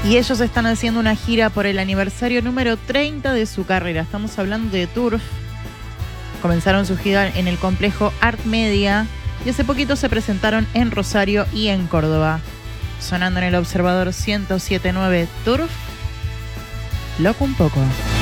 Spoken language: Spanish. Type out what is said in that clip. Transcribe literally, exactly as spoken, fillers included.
Y ellos están haciendo una gira por el aniversario número treinta de su carrera. Estamos hablando de Turf. Comenzaron su gira en el complejo Art Media y hace poquito se presentaron en Rosario y en Córdoba. Sonando en el Observador ciento siete punto nueve Turf, Loco un poco.